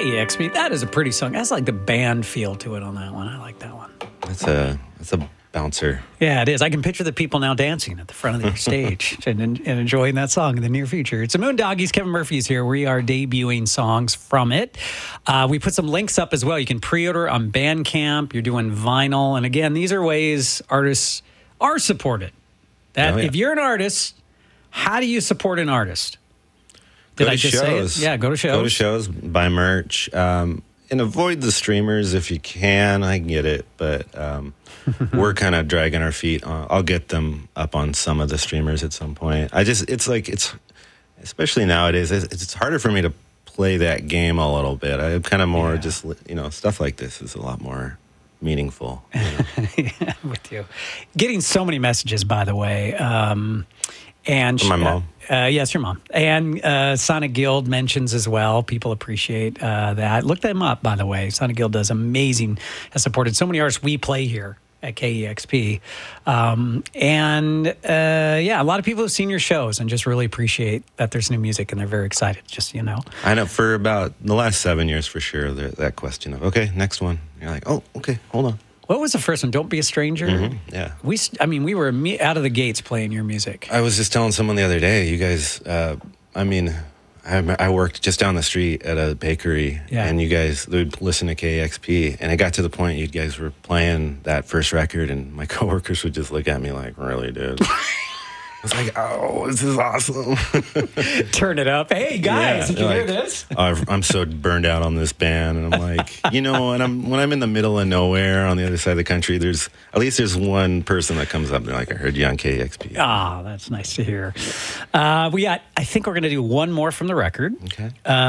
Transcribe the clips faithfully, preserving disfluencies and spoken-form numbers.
K E X P. That is a pretty song. That's like the band feel to it on that one. I like that one. That's a that's a bouncer. Yeah, it is. I can picture the people now dancing at the front of their stage and, and enjoying that song in the near future. It's the Moondoggies. Kevin Murphy's here. We are debuting songs from it. Uh, we put some links up as well. You can pre-order on Bandcamp. You're doing vinyl. And again, these are ways artists are supported. That oh, yeah. If you're an artist, how do you support an artist? Did go I to just shows. say it? Yeah, go to shows. Go to shows, buy merch, um, and avoid the streamers if you can. I get it, but um, we're kind of dragging our feet. On, I'll get them up on some of the streamers at some point. I just, it's like, it's, especially nowadays, it's, it's harder for me to play that game a little bit. I'm kind of more yeah. just, you know, stuff like this is a lot more meaningful. You know? Yeah, with you. Getting so many messages, by the way. Um, and From my she, mom. Uh, yes, your mom. And uh, Sonic Guild mentions as well. People appreciate uh, that. Look them up, by the way. Sonic Guild does amazing, has supported so many artists we play here at K E X P. Um, and uh, yeah, a lot of people have seen your shows and just really appreciate that there's new music and they're very excited, just so you know. I know for about the last seven years, for sure, there, that question of, okay, next one. You're like, oh, okay, hold on. What was the first one? Don't Be a Stranger? Mm-hmm, yeah. We, I mean, we were imme- out of the gates playing your music. I was just telling someone the other day, you guys, uh, I mean, I, I worked just down the street at a bakery, Yeah. and you guys would listen to K X P, and it got to the point you guys were playing that first record, and my coworkers would just look at me like, really, dude? I was like, oh, this is awesome. Turn it up. Hey, guys, Yeah, did you like, hear this? I've- I'm so burned out on this band, and I'm like, you know, when I'm when I'm in the middle of nowhere on the other side of the country, there's at least there's one person that comes up and they're like, I heard you on K X P. Ah, that's nice to hear. Uh, we got, I think we're going to do one more from the record. Okay.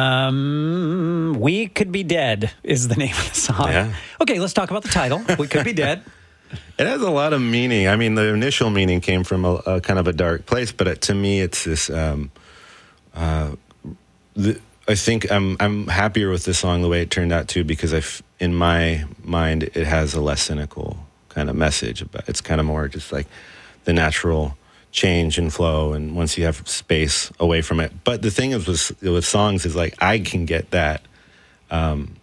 Um, We Could Be Dead is the name of the song. Yeah. Okay, let's talk about the title. We Could Be Dead. It has a lot of meaning. I mean, the initial meaning came from a, a kind of a dark place, but it, to me, it's this. Um, uh, the, I think I'm I'm happier with this song the way it turned out too, because I, f- in my mind, it has a less cynical kind of message. But it's kind of more just like the natural change and flow, and once you have space away from it. But the thing is, with with songs, is like I can get that. Um,